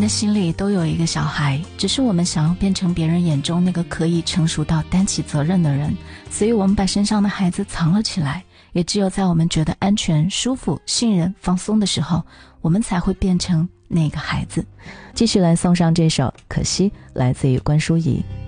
的心里都有一个小孩，只是我们想要变成别人眼中那个可以成熟到担起责任的人，所以我们把身上的孩子藏了起来，也只有在我们觉得安全、舒服、信任、放松的时候，我们才会变成那个孩子。 继续来送上这首《可惜》，来自于关淑怡。